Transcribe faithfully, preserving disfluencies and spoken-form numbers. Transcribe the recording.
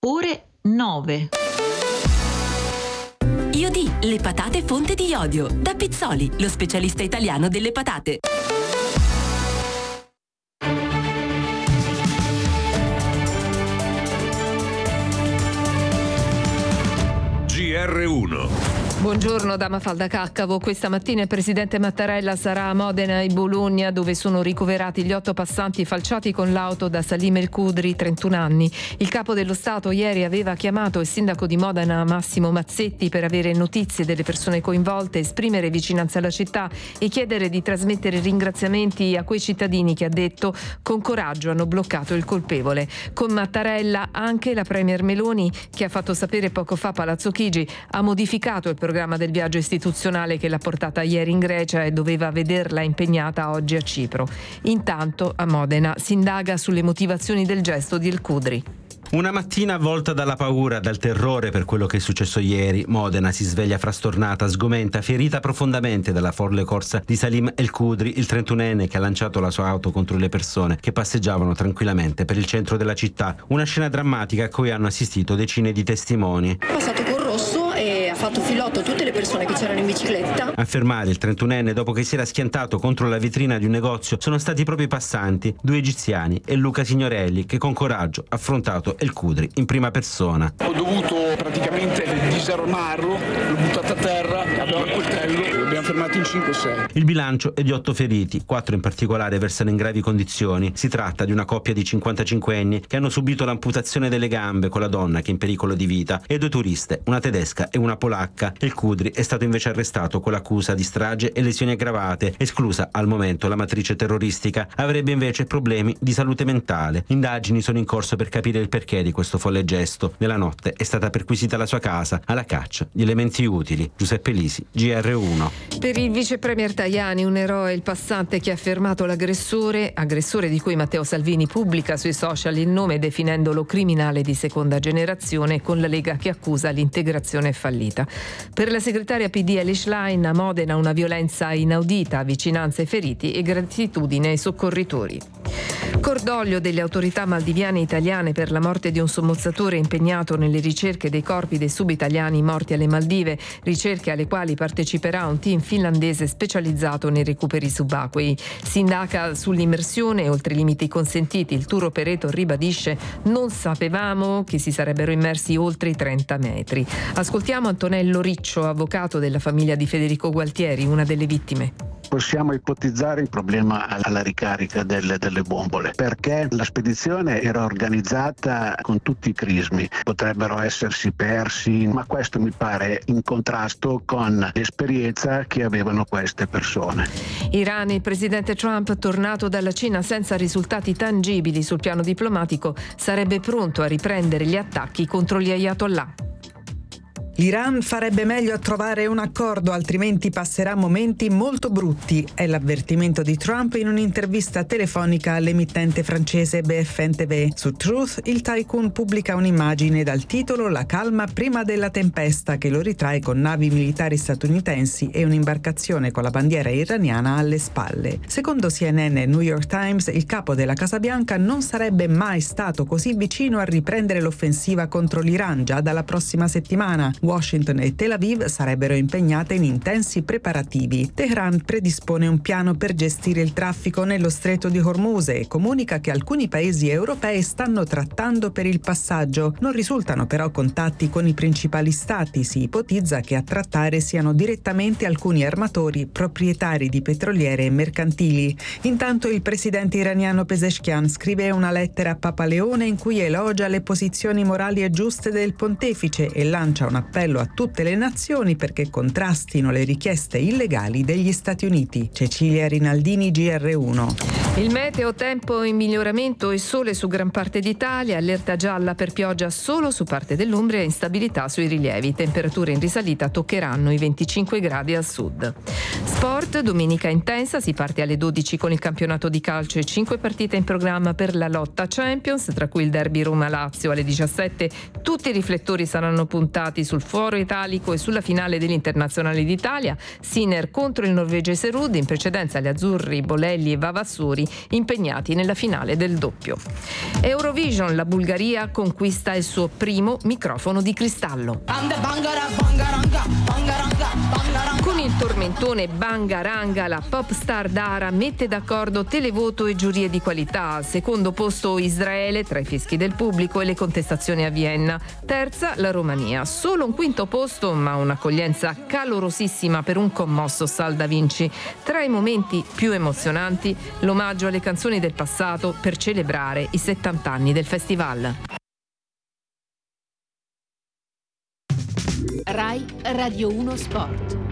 ore nove. Iodì, le patate fonte di iodio. Da Pizzoli, lo specialista italiano delle patate. G R uno. Buongiorno da Mafalda Caccavo. Questa mattina il presidente Mattarella sarà a Modena e Bologna, dove sono ricoverati gli otto passanti falciati con l'auto da Salim El Khudri, trentuno anni. Il capo dello Stato ieri aveva chiamato il sindaco di Modena Massimo Mazzetti per avere notizie delle persone coinvolte, esprimere vicinanza alla città e chiedere di trasmettere ringraziamenti a quei cittadini che, ha detto, con coraggio hanno bloccato il colpevole. Con Mattarella anche la premier Meloni, che ha fatto sapere poco fa a Palazzo Chigi, ha modificato il programma del viaggio istituzionale che l'ha portata ieri in Grecia e doveva vederla impegnata oggi a Cipro. Intanto a Modena si indaga sulle motivazioni del gesto di El Khudri. Una mattina avvolta dalla paura, dal terrore per quello che è successo ieri, Modena si sveglia frastornata, sgomenta, ferita profondamente dalla folle corsa di Salim El Khudri, il trentunenne che ha lanciato la sua auto contro le persone che passeggiavano tranquillamente per il centro della città. Una scena drammatica a cui hanno assistito decine di testimoni. È passato col rosso e ha fatto filotto a tutte le persone che c'erano in bicicletta. A fermare il trentunenne dopo che si era schiantato contro la vetrina di un negozio sono stati proprio i passanti, due egiziani e Luca Signorelli, che con coraggio ha affrontato El Khudri in prima persona. Ho dovuto praticamente disarmarlo, l'ho buttato a terra, aveva il coltello, lo abbiamo fermato in cinque sei. Il bilancio è di otto feriti, quattro in particolare versano in gravi condizioni. Si tratta di una coppia di cinquantacinquenni che hanno subito l'amputazione delle gambe, con la donna che è in pericolo di vita, e due turiste, una tedesca e una polacca. El Khudri è stato invece arrestato con l'accusa di strage e lesioni aggravate, esclusa al momento la matrice terroristica. Avrebbe invece problemi di salute mentale. Indagini sono in corso per capire il perché di questo folle gesto. Nella notte è stata perquisita la sua casa alla caccia di elementi utili. Giuseppe Lisi, G R uno. Per il vice premier Tajani, un eroe il passante che ha fermato l'aggressore, aggressore di cui Matteo Salvini pubblica sui social il nome definendolo criminale di seconda generazione, con la Lega che accusa l'integrazione fallita. Per la segretaria P D Elish Line, a Modena una violenza inaudita, vicinanza ai feriti e gratitudine ai soccorritori. Cordoglio delle autorità maldiviane e italiane per la morte di un sommozzatore impegnato nelle ricerche dei corpi dei subitaliani morti alle Maldive, ricerche alle quali parteciperà un team finlandese specializzato nei recuperi subacquei. Si indaga sull'immersione e oltre i limiti consentiti. Il tour operator ribadisce: non sapevamo che si sarebbero immersi oltre i trenta metri. Ascoltiamo Antonello Riccio, avvocato della famiglia di Federico Gualtieri, una delle vittime. Possiamo ipotizzare il problema alla ricarica delle, delle bombole, perché la spedizione era organizzata con tutti i crismi, potrebbero essersi persi, ma questo mi pare in contrasto con l'esperienza che avevano queste persone. Iran, il presidente Trump, tornato dalla Cina senza risultati tangibili sul piano diplomatico, sarebbe pronto a riprendere gli attacchi contro gli ayatollah. L'Iran farebbe meglio a trovare un accordo, altrimenti passerà momenti molto brutti, è l'avvertimento di Trump in un'intervista telefonica all'emittente francese B F M T V. Su Truth il tycoon pubblica un'immagine dal titolo "La calma prima della tempesta", che lo ritrae con navi militari statunitensi e un'imbarcazione con la bandiera iraniana alle spalle. Secondo C N N e New York Times, il capo della Casa Bianca non sarebbe mai stato così vicino a riprendere l'offensiva contro l'Iran già dalla prossima settimana. Washington e Tel Aviv sarebbero impegnate in intensi preparativi. Teheran predispone un piano per gestire il traffico nello stretto di Hormuz e comunica che alcuni paesi europei stanno trattando per il passaggio. Non risultano però contatti con i principali stati. Si ipotizza che a trattare siano direttamente alcuni armatori proprietari di petroliere e mercantili. Intanto il presidente iraniano Pezeshkian scrive una lettera a Papa Leone in cui elogia le posizioni morali e giuste del pontefice e lancia un appello a tutte le nazioni perché contrastino le richieste illegali degli Stati Uniti. Cecilia Rinaldini, G R uno. Il meteo, tempo in miglioramento e sole su gran parte d'Italia, allerta gialla per pioggia solo su parte dell'Umbria e instabilità sui rilievi. Temperature in risalita toccheranno i venticinque gradi al sud. Sport, domenica intensa, si parte alle dodici con il campionato di calcio e cinque partite in programma per la lotta Champions, tra cui il derby Roma-Lazio alle diciassette. Tutti i riflettori saranno puntati sul Foro Italico e sulla finale degli internazionali d'Italia, Sinner contro il norvegese Ruud, in precedenza gli azzurri Bolelli e Vavassuri impegnati nella finale del doppio. Eurovision, la Bulgaria conquista il suo primo microfono di cristallo. Con il tormentone Bangaranga, la pop star Dara mette d'accordo televoto e giurie di qualità. Al secondo posto Israele tra i fischi del pubblico e le contestazioni a Vienna. Terza la Romania. Solo un quinto posto, ma un'accoglienza calorosissima per un commosso Sal Da Vinci. Tra i momenti più emozionanti, l'omaggio alle canzoni del passato per celebrare i settanta anni del festival. Rai Radio uno Sport.